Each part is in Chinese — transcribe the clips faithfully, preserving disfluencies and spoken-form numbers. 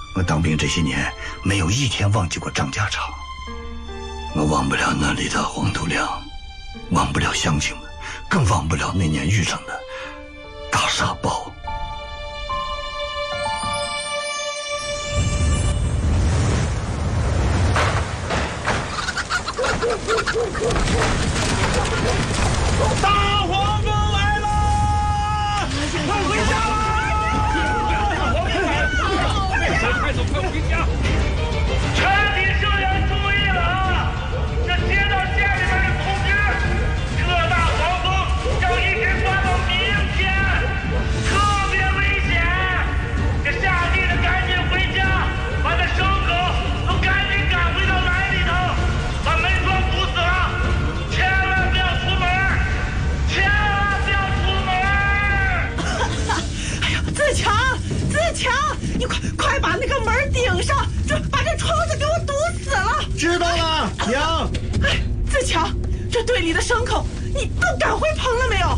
我当兵这些年，没有一天忘记过张家场。我忘不了那里的黄土粮，忘不了乡亲们，更忘不了那年遇上的大沙包。 大黄蜂来了！快回家啦！快走，快回家！ 全体社员注意了啊！这接到县里边的通知，这大黄蜂要一直抓到明天，特别危险。这下地的赶紧回家，把那牲口都赶紧赶回到栏里头，把门窗堵死了，千万不要出门，千万不要出门！ 哎呀，自强，自强，你快快把那个门顶上，这把这窗子给我堵死了。 知道了，娘。 哎，自强，这队里的牲口你都赶回棚了没有？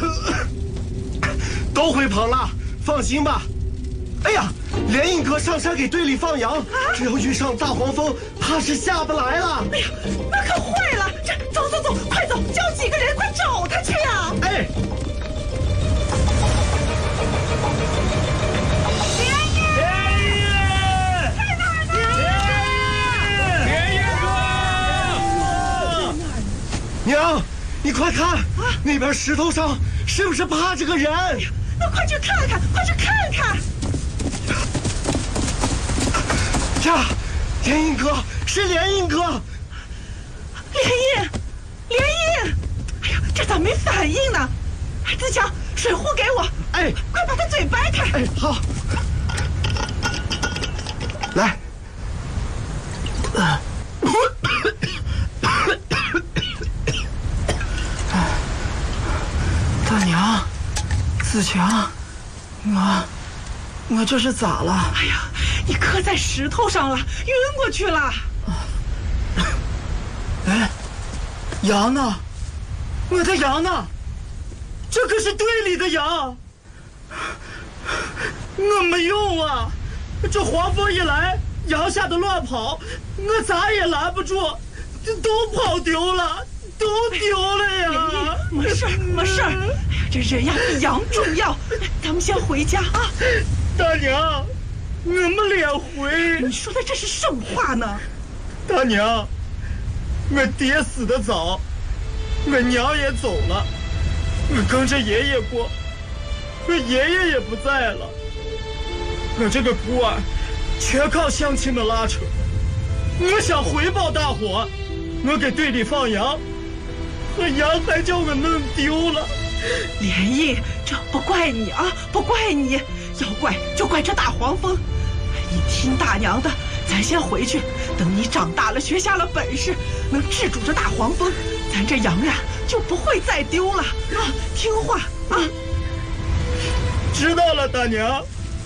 都回棚了，放心吧。哎呀，连印哥上山给队里放羊，只要遇上大黄蜂，怕是下不来了。 哎呀，那可坏了！这走走走，快走，叫几个人快找他去呀！ 哎。娘，你快看，啊、那边石头上是不是趴着个人？哎呀， 那快去看看，快去看看！ 呀，连印哥，是连印哥！ 连印，连印！哎呀，这咋没反应呢？自强，水壶给我！ 哎， 快把他嘴掰开！ 哎，好。来。啊大娘，自强，我我这是咋了？ 哎呀，你磕在石头上了，晕过去了。 哎，羊呢？我的羊呢？这可是队里的羊，我没用啊！这黄蜂一来，羊吓得乱跑，我咋也拦不住，都跑丢了。都丢了呀！ 没事儿，没事儿。哎呀，这人呀比羊重要。咱们先回家啊！ 大娘，我没脸回。 你说的这是什么话呢？ 大娘，我爹死得早，我娘也走了，我跟着爷爷过，我爷爷也不在了，我这个孤儿全靠乡亲们拉扯。我想回报大伙，我给队里放羊。可羊还叫我弄丢了， 连印，这不怪你啊，不怪你，要怪就怪这大黄蜂。你听大娘的，咱先回去，等你长大了，学下了本事，能制住这大黄蜂，咱这羊呀就不会再丢了啊！听话啊！ 知道了，大娘。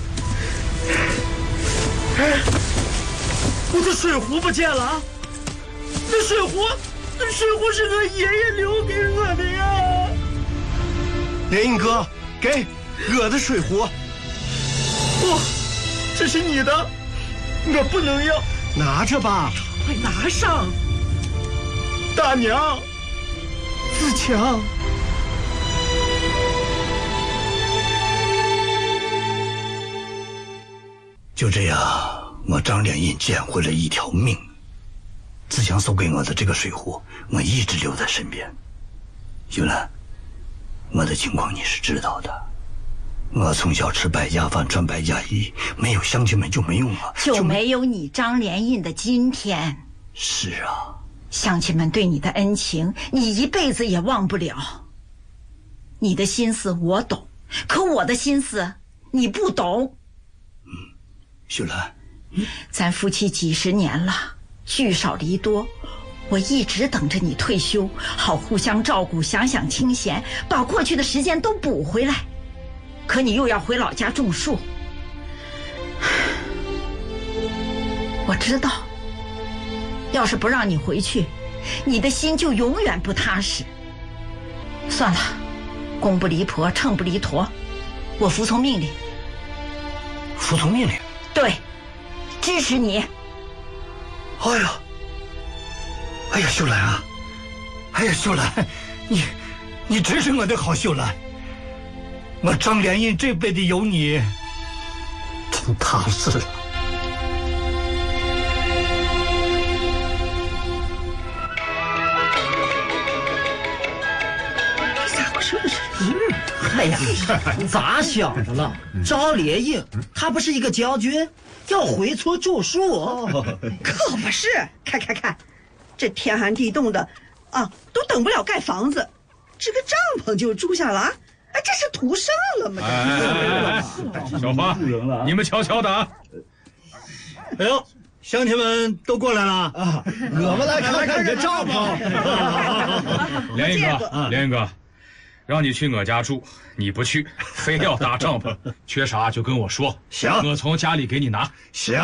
哎，我的水壶不见了啊！那水壶。水壶是我爷爷留给我的呀，连印哥，给我的水壶。不，这是你的，我不能要。拿着吧， 快拿上。 大娘，自强。 就这样，我张连印捡回了一条命。自强送给我的这个水壶，我一直留在身边。秀兰，我的情况你是知道的。我从小吃百家饭，穿百家衣，没有乡亲们就没有我， 就没有你张连印的今天。 是啊， 乡亲们对你的恩情，你一辈子也忘不了。你的心思我懂，可我的心思你不懂。 嗯，秀兰， 嗯、咱夫妻几十年了。聚少离多，我一直等着你退休，好互相照顾，享享清闲，把过去的时间都补回来。可你又要回老家种树，我知道，要是不让你回去，你的心就永远不踏实。算了，公不离婆，秤不离砣，我服从命令。 服从命令？ 对。 支持你。 哎呀，哎呀，秀兰啊，哎呀，秀兰，你你真是我的好秀兰。我张连印这辈子有你，真踏实了。 哎呀，咋想的了？张连印他不是一个将军，要回村种树哦。 可不是，看看看，这天寒地冻的，啊，都等不了盖房子，这个帐篷就住下了。哎，这是图上了吗？ 哎哎哎，小花，你们悄悄的啊！ 哎呦，乡亲们都过来了啊！我们来看看你的帐篷。 连印哥，连印哥。让你去我家住，你不去，非要搭帐篷，缺啥就跟我说， 行， 我从家里给你拿。 行。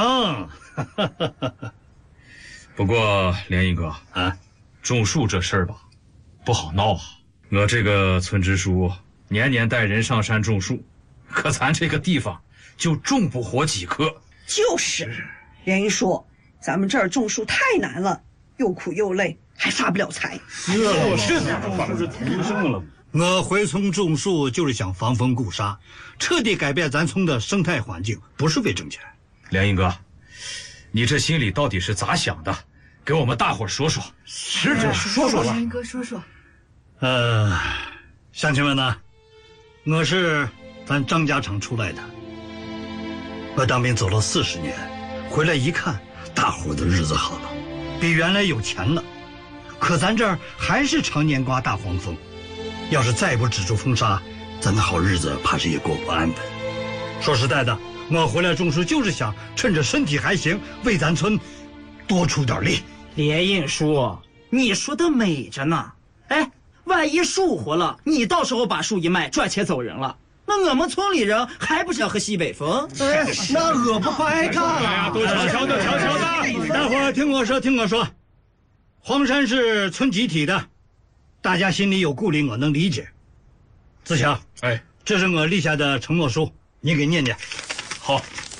不过连印哥啊， 种树这事儿吧，不好闹啊。我这个村支书年年带人上山种树，可咱这个地方就种不活几棵。 就是，连印说，咱们这儿种树太难了，又苦又累，还发不了财。 就是是图上了。我回村种树就是想防风固沙，彻底改变咱村的生态环境，不是为挣钱。 连印哥，你这心里到底是咋想的？给我们大伙说说。 是这说说吧。 连印哥说说。 呃，乡亲们呢，我是咱张家场出来的。我当兵走了四十年，回来一看，大伙的日子好了，比原来有钱了。可咱这儿还是常年刮大黄风。要是再不止住风沙，咱的好日子怕是也过不安稳。说实在的，我回来种树就是想趁着身体还行，为咱村多出点力。 连印叔，你说的美着呢。哎，万一树活了，你到时候把树一卖，赚钱走人了，那我们村里人还不是要喝西北风？哎，那我不白干了。 哎呀，都悄悄的，悄悄的。 大伙儿听我说，听我说，黄山是村集体的。大家心里有顾虑，我能理解。自强， 哎， 这是我立下的承诺书，你给念念。 好。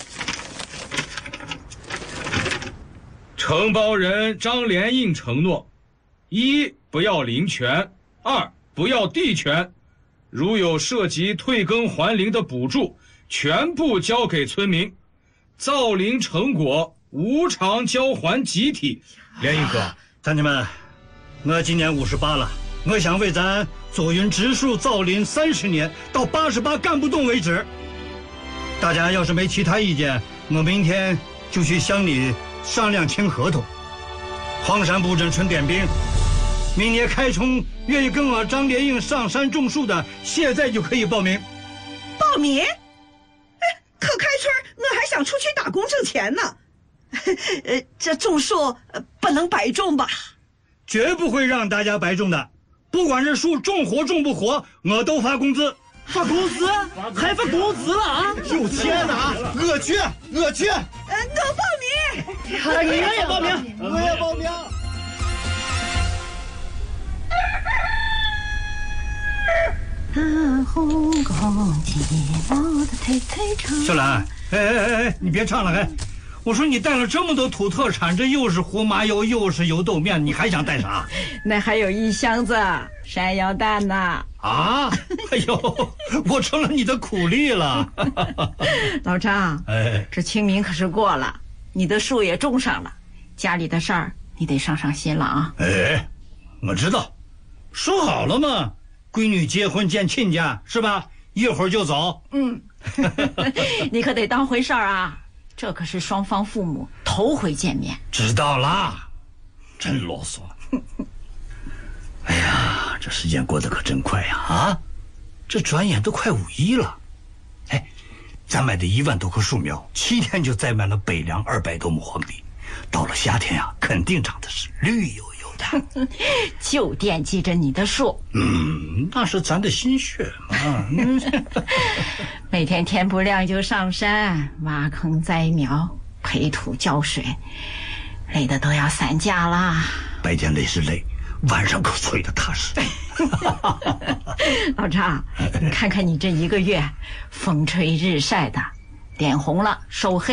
承包人张连印承诺：一、不要林权；二、不要地权。如有涉及退耕还林的补助，全部交给村民。造林成果无偿交还集体。连印哥， 乡亲们，我今年五十八了。我想为咱左云植树造林三十年，到八十八干不动为止。大家要是没其他意见，我明天就去乡里商量签合同。黄山布阵纯点兵，明年开春愿意跟我张连印上山种树的，现在就可以报名。 报名？哎，可开春我还想出去打工挣钱呢。呃，这种树不能白种吧？ 绝不会让大家白种的。不管这树种活种不活，我都发工资。 发工资？还发工资了啊？ 有钱啊！我去，我去。 呃，我报名。 你也报名， 我也报名。 大红公鸡毛的推推车。 小兰，哎哎哎哎，你别唱了，哎。我说你带了这么多土特产，这又是胡麻油，又是油豆面，你还想带啥？ 那还有一箱子山药蛋呢。 啊！哎呦，我成了你的苦力了。 老张， 哎， 这清明可是过了，你的树也种上了，家里的事儿你得上上心了啊。 哎，我知道，说好了嘛，闺女结婚见亲家是吧？一会儿就走。 嗯，你可得当回事儿啊。这可是双方父母头回见面。 知道啦，真啰嗦。哎呀，这时间过得可真快呀！啊，这转眼都快五一了。哎，咱买的一万多棵树苗，七天就栽满了北凉二百多亩荒地。到了夏天啊，肯定长得是绿油油的。 就惦记着你的树。 嗯，那是咱的心血嘛。 每天天不亮就上山挖坑栽苗，培土浇水，累得都要散架啦。 白天累是累，晚上可睡得踏实。 老张，你看看你这一个月，风吹日晒的，脸红了，手黑。